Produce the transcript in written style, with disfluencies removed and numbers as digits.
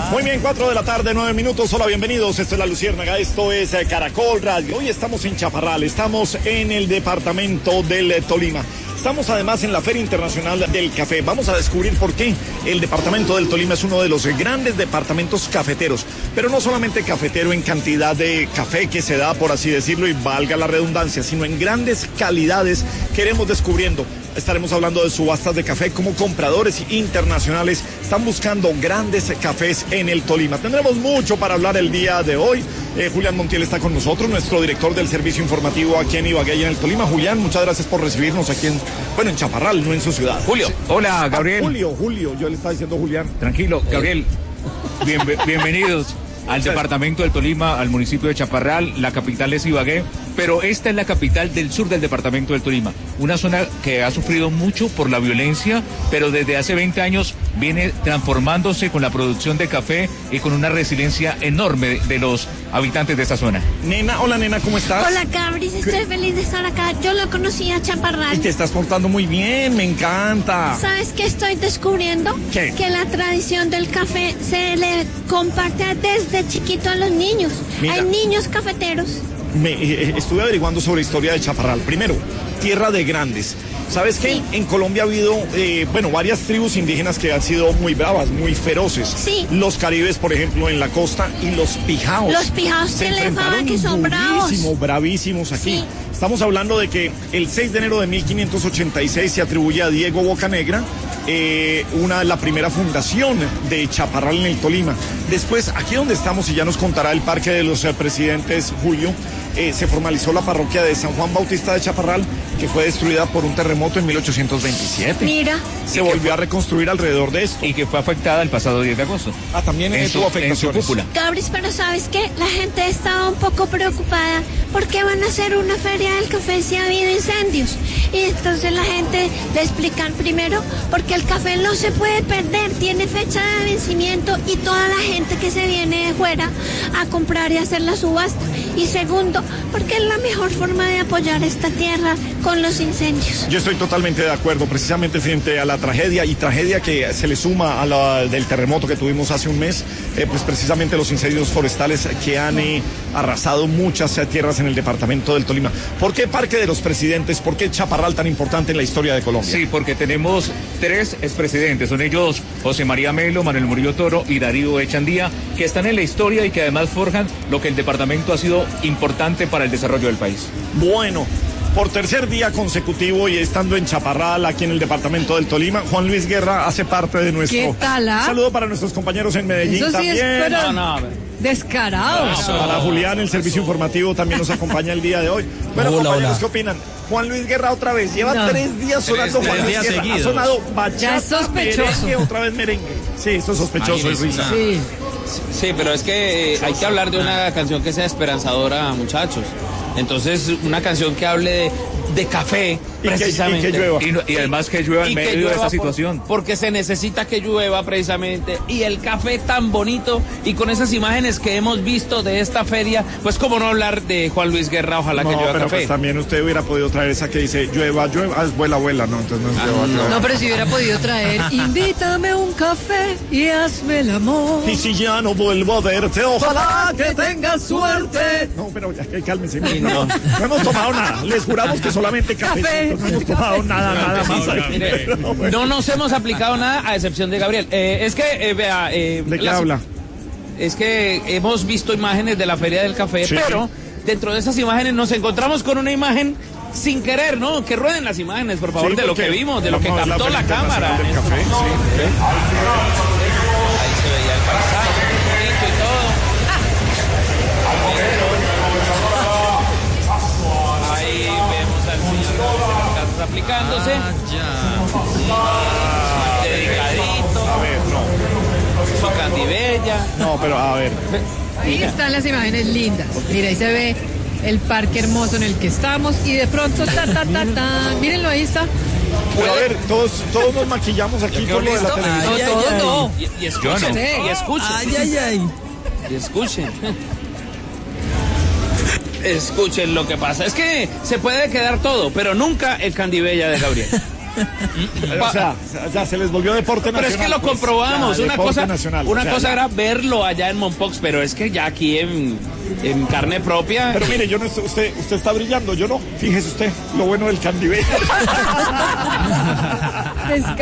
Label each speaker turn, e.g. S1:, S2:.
S1: Muy bien, 4 de la tarde, 9 minutos. Hola, bienvenidos. Esto es La Luciérnaga, esto es Caracol Radio. Hoy estamos en Chaparral, estamos en el departamento del Tolima. Estamos además en la Feria Internacional del Café. Vamos a descubrir por qué el departamento del Tolima es uno de los grandes departamentos cafeteros. Pero no solamente cafetero en cantidad de café que se da, por así decirlo, y valga la redundancia, sino en grandes calidades que iremos descubriendo. Estaremos hablando de subastas de café, como compradores internacionales están buscando grandes cafés en el Tolima. Tendremos mucho para hablar el día de hoy. Julián Montiel está con nosotros, nuestro director del servicio informativo aquí en Ibagué y en el Tolima. Julián, muchas gracias por recibirnos aquí en Chaparral, no en su ciudad.
S2: Julio. Hola, Gabriel.
S1: Julio, yo le estaba diciendo Julián.
S2: Tranquilo, Gabriel. Bienvenidos al departamento del Tolima, al municipio de Chaparral. La capital es Ibagué, pero esta es la capital del sur del departamento del Tolima, una zona que ha sufrido mucho por la violencia, pero desde hace 20 años viene transformándose con la producción de café y con una resiliencia enorme de los habitantes de esta zona.
S1: Nena, hola nena, ¿cómo estás?
S3: Hola Cabris, estoy feliz de estar acá. Yo lo conocí a Chaparral.
S1: Y te estás portando muy bien, me encanta.
S3: ¿Sabes qué estoy descubriendo?
S1: ¿Qué?
S3: Que la tradición del café se le comparte desde chiquito a los niños.
S1: Mira.
S3: Hay niños cafeteros.
S1: Estuve averiguando sobre historia de Chaparral. Primero, tierra de grandes. ¿Sabes qué?
S3: Sí.
S1: En Colombia ha habido, varias tribus indígenas que han sido muy bravas, muy feroces.
S3: Sí.
S1: Los caribes, por ejemplo, en la costa, y los pijaos.
S3: Los pijaos
S1: se
S3: que le
S1: enfrentaron
S3: llaman que son bravos.
S1: bravísimos aquí.
S3: Sí.
S1: Estamos hablando de que el 6 de enero de 1586 se atribuye a Diego Bocanegra la primera fundación de Chaparral en el Tolima. Después, aquí donde estamos, y ya nos contará el Parque de los Presidentes, Julio, se formalizó la parroquia de San Juan Bautista de Chaparral, que fue destruida por un terremoto en 1827.
S3: Mira.
S1: Se volvió a reconstruir alrededor de esto.
S2: Y que fue afectada el pasado 10 de agosto.
S1: También tuvo afectaciones.
S2: En su cúpula.
S3: Cabris, pero ¿sabes qué? La gente estaba un poco preocupada porque van a hacer una feria del café si ha habido incendios. Y entonces la gente le explican primero porque el café no se puede perder, tiene fecha de vencimiento y toda la gente que se viene de fuera a comprar y hacer la subasta. Y segundo, porque es la mejor forma de apoyar esta tierra con los incendios.
S1: Yo estoy totalmente de acuerdo, precisamente frente a la tragedia que se le suma a la del terremoto que tuvimos hace un mes, pues precisamente los incendios forestales que han arrasado muchas tierras en el departamento del Tolima. ¿Por qué Parque de los Presidentes? ¿Por qué Chaparral tan importante en la historia de Colombia?
S2: Sí, porque tenemos 3 expresidentes, son ellos José María Melo, Manuel Murillo Toro y Darío Echandía, que están en la historia y que además forjan lo que el departamento ha sido importante para el desarrollo del país.
S1: Bueno, por tercer día consecutivo y estando en Chaparral, aquí en el departamento del Tolima, Juan Luis Guerra hace parte de nuestro...
S4: ¿Qué tal?
S1: Saludo para nuestros compañeros en Medellín.
S4: Eso sí
S1: también.
S4: Descarados.
S1: Para Julián, el servicio informativo también nos acompaña el día de hoy. Bueno, compañeros, ¿qué opinan? Juan Luis Guerra otra vez, lleva 3 días sonando Juan Luis Guerra.
S5: seguidos.
S1: Ha sonado bachata,
S4: Ya es sospechoso.
S1: merengue, otra vez merengue. Sí, esto es sospechoso, es risa.
S4: Sí.
S5: Sí, pero es que hay que hablar de una canción que sea esperanzadora, muchachos. Entonces, una canción que hable de café, precisamente.
S1: Y que llueva.
S2: Y además que llueva en
S5: Y que
S2: medio de
S5: llueva
S2: esta situación.
S5: porque se necesita que llueva precisamente. Y el café tan bonito y con esas imágenes que hemos visto de esta feria, pues cómo no hablar de Juan Luis Guerra, ojalá que llueva
S1: pero
S5: café.
S1: pues también usted hubiera podido traer esa que dice llueva, es vuela, ¿no? Entonces no es llueva.
S4: No, pero si hubiera podido traer, invítame un café y hazme el amor.
S1: Y si ya no vuelvo a verte, ojalá
S4: Que tengas suerte.
S1: No, pero ya que cálmense. No hemos tomado nada. Les juramos que solamente café.
S4: Café.
S1: No hemos tomado nada más.
S5: Mire, no nos hemos aplicado nada a excepción de Gabriel. Es que, vea...
S1: ¿De qué habla?
S5: Es que hemos visto imágenes de la Feria del Café,
S1: Sí.
S5: pero dentro de esas imágenes nos encontramos con una imagen sin querer, ¿no? Que rueden las imágenes, por favor,
S1: Sí,
S5: de lo
S1: porque
S5: que vimos, de lo que
S1: vamos a ver
S5: captó la
S1: Feria
S5: cámara.
S1: Internacional del Café, sí.
S5: Ahí se veía el paisaje, bonito y todo. Ahí vemos al señor de las casas aplicándose. Dedicadito,
S1: A ver,
S5: su candibella.
S1: no, pero a ver.
S4: Ahí están las imágenes lindas. Mira, ahí se ve el parque hermoso en el que estamos y de pronto, mírenlo, ahí está.
S1: Pero a ver, todos nos maquillamos aquí con lo de la televisión.
S4: No, todos no.
S5: Y escuchen,
S2: Yo
S5: y escuchen. Y escuchen. Escuchen lo que pasa. Es que se puede quedar todo, pero nunca el candibella de Gabriel.
S1: O sea, ya se les volvió deporte nacional.
S5: Pero es que lo comprobamos.
S1: Ya,
S5: una cosa
S1: nacional,
S5: era verlo allá en Mompox, pero es que ya aquí en carne propia.
S1: Pero mire, yo no estoy, usted está brillando, yo no. Fíjese usted, lo bueno del Candibé.